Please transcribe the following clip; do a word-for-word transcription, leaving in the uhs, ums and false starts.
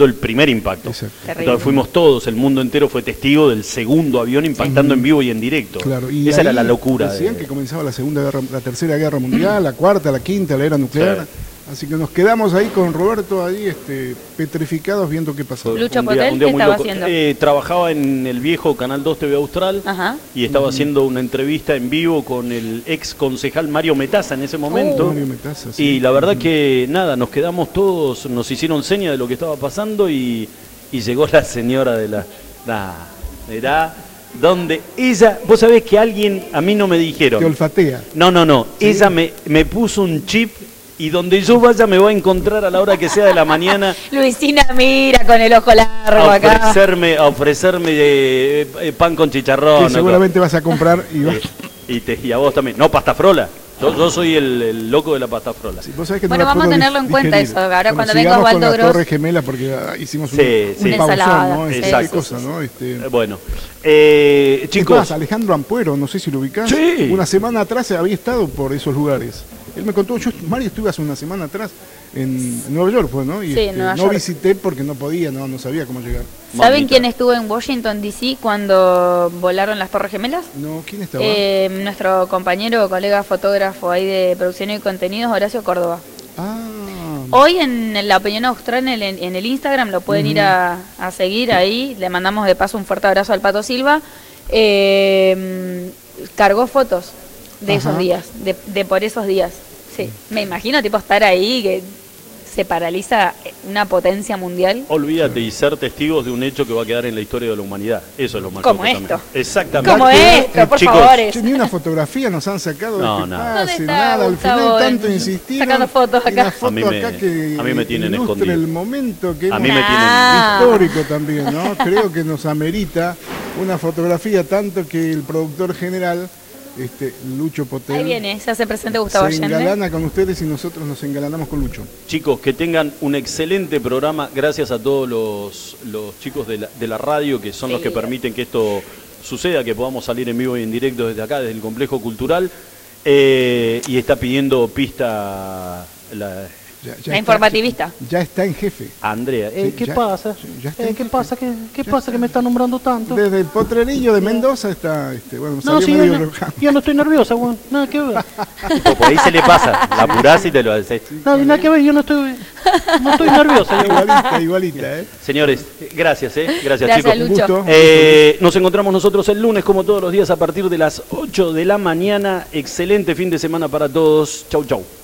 el primer impacto. Entonces fuimos todos, el mundo entero fue testigo del segundo avión impactando sí. en vivo y en directo. Claro, y esa era la locura. Decían de... que comenzaba la segunda guerra, la tercera guerra mundial, la cuarta, la quinta, la era nuclear. Sí. Así que nos quedamos ahí con Roberto, ahí este, petrificados viendo qué pasó. Lucho Potel, ¿qué estaba loco. haciendo? Eh, trabajaba en el viejo Canal dos T V Austral. Ajá. Y estaba uh-huh. haciendo una entrevista en vivo con el ex concejal Mario Metaza en ese momento. Uh. Mario Metaza, sí. Y la verdad uh-huh. que nada, nos quedamos todos, nos hicieron seña de lo que estaba pasando y, y llegó la señora de la... Nah, era donde ella, vos sabés que alguien, a mí no me dijeron. Te olfatea. No, no, no, ¿sí? Ella me, me puso un chip. Y donde yo vaya me va a encontrar a la hora que sea de la mañana. Luisina mira con el ojo largo a acá. Ofrecerme, a ofrecerme eh, eh, pan con chicharrón. Que seguramente con... vas a comprar y vas... y, te, y a vos también. No, pasta frola. Yo, yo soy el, el loco de la pasta frola. Sí, ¿vos sabés que bueno, no vamos a tenerlo en cuenta eso. Ahora cuando venga Osvaldo con la Gross. Torre Gemela porque hicimos sí, un, sí. un pausón, ¿no? Exacto. Cosa, ¿no? Este... Eh, bueno, eh, chicos. Más, Alejandro Ampuero, no sé si lo ubicás. Sí. Una semana atrás había estado por esos lugares. Él me contó, yo, Mario, estuve hace una semana atrás en Nueva York, fue, ¿no? Y sí, este, Nueva no York. visité porque no podía, no, no sabía cómo llegar. ¿Saben Mamita. quién estuvo en Washington D C cuando volaron las Torres Gemelas? No, ¿quién estaba? Eh, nuestro compañero, colega fotógrafo ahí de producción y contenidos, Horacio Córdoba. Ah. Hoy en la Opinión Austral, en el, en el Instagram, lo pueden uh-huh. ir a, a seguir ahí. Le mandamos de paso un fuerte abrazo al Pato Silva. Eh, cargó fotos de Ajá. esos días, de, de por esos días. Sí, me imagino tipo estar ahí, que se paraliza una potencia mundial. Olvídate y ser testigos de un hecho que va a quedar en la historia de la humanidad. Eso es lo más Como esto. También. Exactamente. Como esto, por Chicos, favor. Che, ni una fotografía nos han sacado no, de que nada. pase, nada. Al final tanto insistieron. Sacando fotos acá. Una foto a mí me, acá que a mí me tienen escondido. el momento que a mí hemos... me tienen histórico también, ¿no? Creo que nos amerita una fotografía tanto que el productor general... Este, Lucho Potel. Ahí viene, se hace presente Gustavo Se Allende. engalana con ustedes y nosotros nos engalanamos con Lucho. Chicos, que tengan un excelente programa. Gracias a todos los, los chicos de la, de la radio que son sí. los que permiten que esto suceda, que podamos salir en vivo y en directo desde acá, desde el Complejo Cultural. Eh, y está pidiendo pista la... Ya, ya la está, informativista. Ya está en jefe. Andrea, eh, sí, ¿qué ya, pasa? Ya eh, ¿Qué pasa? ¿Qué, qué pasa está. que me está nombrando tanto? Desde el potrerillo de Mendoza está, este, bueno, no, sí, yo, no, yo no estoy nerviosa, bueno, nada que ver. Por ahí se le pasa, la apurás y te lo haces. No, nada que ver, yo no estoy, no estoy nerviosa. Igualita, igualita, ¿eh? Señores, gracias, ¿eh? Gracias, gracias chicos. Lucho. Gusto. Eh, nos encontramos nosotros el lunes, como todos los días, a partir de las ocho de la mañana. Excelente fin de semana para todos. Chau, chau.